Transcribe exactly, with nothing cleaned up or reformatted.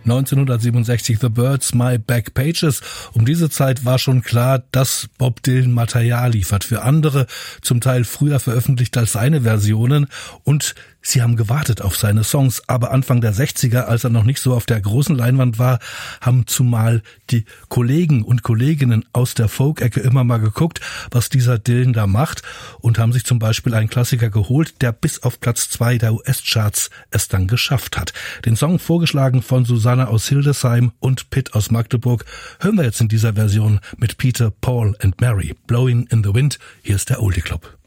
neunzehnhundertsiebenundsechzig The Byrds, My Back Pages. Um diese Zeit war schon klar, dass Bob Dylan Material liefert für andere, zum Teil früher veröffentlicht als seine Versionen, und sie haben gewartet auf seine Songs. Aber Anfang der sechziger, als er noch nicht so auf der großen Leinwand war, haben zumal die Kollegen und Kolleginnen aus der Folk-Ecke immer mal geguckt, was dieser Dylan da macht, und haben sich zum Beispiel einen Klassiker geholt, der bis auf Platz zwei der U S-Charts es dann geschafft hat. Den Song, vorgeschlagen von Susanne aus Hildesheim und Pitt aus Magdeburg, hören wir jetzt in dieser Version mit Peter, Paul and Mary. Blowing in the Wind. Hier ist der Oldie Club.